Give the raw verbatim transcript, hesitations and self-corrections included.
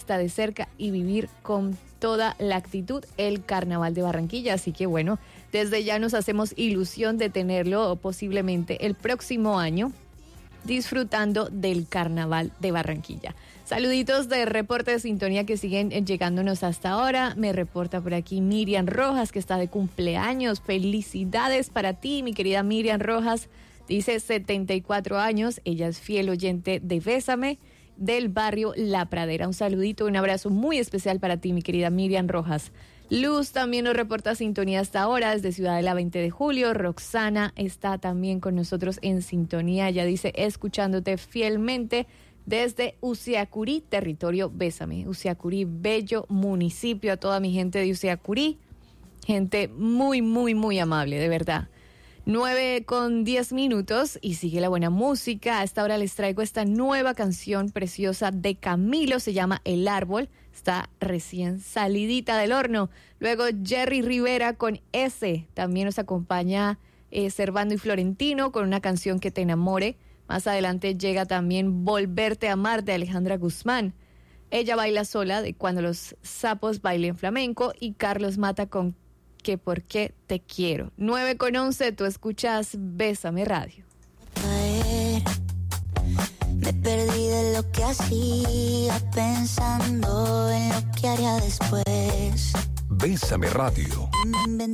fiesta de cerca y vivir con toda la actitud el Carnaval de Barranquilla. Así que bueno, desde ya nos hacemos ilusión de tenerlo posiblemente el próximo año, disfrutando del Carnaval de Barranquilla. Saluditos de reporte de sintonía que siguen llegándonos hasta ahora. Me reporta por aquí Miriam Rojas, que está de cumpleaños. Felicidades para ti, mi querida Miriam Rojas. Dice setenta y cuatro años. Ella es fiel oyente de Bésame, del barrio La Pradera. Un saludito, un abrazo muy especial para ti, mi querida Miriam Rojas. Luz también nos reporta sintonía hasta ahora desde Ciudadela veinte de julio. Roxana está también con nosotros en sintonía. Ella dice, escuchándote fielmente desde Usiacurí, territorio Bésame. Usiacurí, bello municipio. A toda mi gente de Usiacurí, gente muy, muy, muy amable, de verdad. nueve con diez minutos y sigue la buena música. A esta hora les traigo esta nueva canción preciosa de Camilo, se llama El Árbol, está recién salidita del horno. Luego Jerry Rivera con S, también nos acompaña eh, Servando y Florentino con una canción que te enamore. Más adelante llega también Volverte a Amar de Alejandra Guzmán. Ella baila sola de Cuando los sapos bailen flamenco y Carlos Mata con Que por qué te quiero. nueve con once, tú escuchas Bésame Radio. Caer, me perdí de lo que hacía, pensando en lo que haría después. Bésame Radio. Me